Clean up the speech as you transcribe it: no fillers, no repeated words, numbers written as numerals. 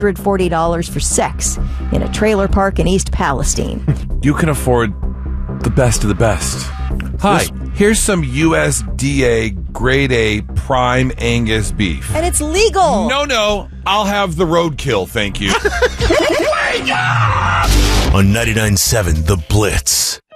$140 for sex in a trailer park in East Palestine. You can afford the best of the best. Hi, here's some USDA Grade A Prime Angus beef. And it's legal. No, I'll have the roadkill, thank you. On 99.7 The Blitz.